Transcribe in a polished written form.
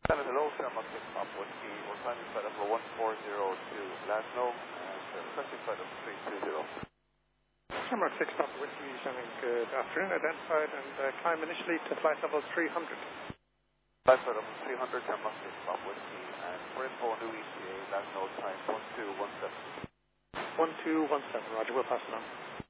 Hello, Sherman 6 Pop Whiskey. We're climbing flight level 1402 Glasgow and requesting flight level 320. Summer 6 Pop Whiskey, Shannon, good afternoon. Identified and climb initially to flight level 300. Flight level 300, Sherman 6 Pop Whiskey, and for info, new ETA, Glasgow time 1217. 1217, Roger, we'll pass it on.